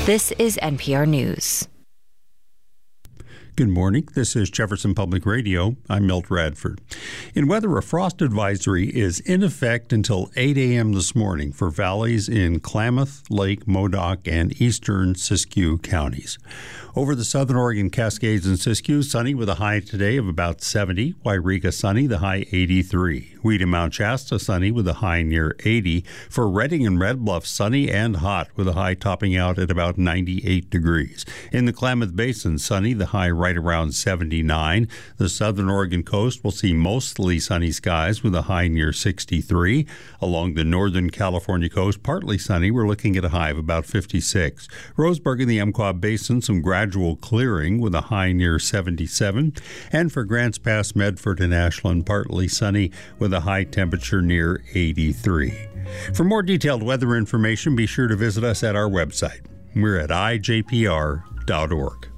This is NPR News. Good morning. This is Jefferson Public Radio. I'm Milt Radford. In weather, a frost advisory is in effect until 8 a.m. this morning for valleys in Klamath, Lake, Modoc, and eastern Siskiyou counties. Over the southern Oregon Cascades and Siskiyou, sunny with a high today of about 70. Wairika, sunny, the high 83. Wheat and Mount Shasta, sunny with a high near 80. For Redding and Red Bluff, sunny and hot with a high topping out at about 98 degrees. In the Klamath Basin, sunny, the high right around 79. The southern Oregon coast will see mostly sunny skies with a high near 63. Along the northern California coast, partly sunny. We're looking at a high of about 56. Roseburg and the Umpqua Basin, some gradual clearing with a high near 77. And for Grants Pass, Medford, and Ashland, partly sunny with a high temperature near 83. For more detailed weather information, be sure to visit us at our website. We're at ijpr.org.